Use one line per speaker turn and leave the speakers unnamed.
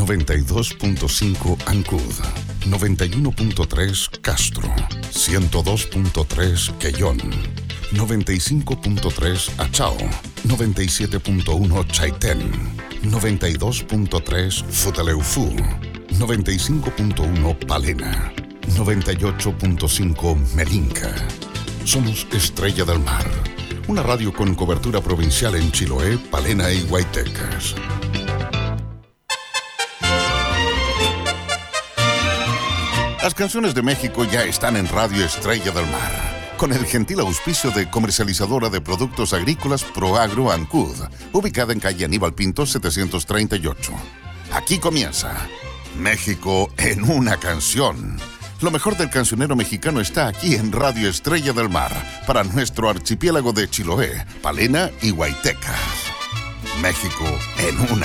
92.5 Ancud, 91.3 Castro, 102.3 Quellón, 95.3 Achao, 97.1 Chaitén, 92.3 Futaleufú, 95.1 Palena, 98.5 Melinca. Somos Estrella del Mar, una radio con cobertura provincial en Chiloé, Palena y Huaytecas. Las canciones de México ya están en Radio Estrella del Mar, con el gentil auspicio de comercializadora de productos agrícolas Proagro Ancud, ubicada en calle Aníbal Pinto 738. Aquí comienza México en una canción. Lo mejor del cancionero mexicano está aquí en Radio Estrella del Mar, para nuestro archipiélago de Chiloé, Palena y Huaytecas. México en una